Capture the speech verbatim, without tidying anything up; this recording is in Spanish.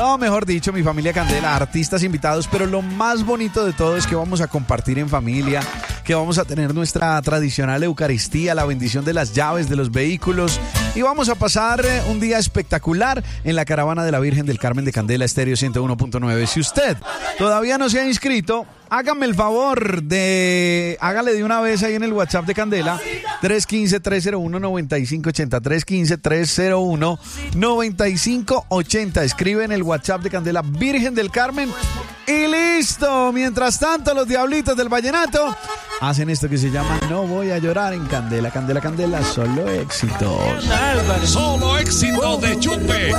No, mejor dicho, mi familia Candela, artistas invitados, pero lo más bonito de todo es que vamos a compartir en familia, que vamos a tener nuestra tradicional Eucaristía, la bendición de las llaves de los vehículos y vamos a pasar un día espectacular en la caravana de la Virgen del Carmen de Candela Estéreo ciento uno punto nueve. Si usted todavía no se ha inscrito, hágame el favor de, hágale de una vez ahí en el WhatsApp de Candela, tres uno cinco, tres cero uno, nueve cinco ocho cero, tres uno cinco, tres cero uno, nueve cinco ocho cero. Escribe en el WhatsApp de Candela Virgen del Carmen y listo. Mientras tanto, los diablitos del vallenato hacen esto que se llama No voy a llorar en Candela. Candela, Candela, solo éxitos. Solo éxitos de Chupe.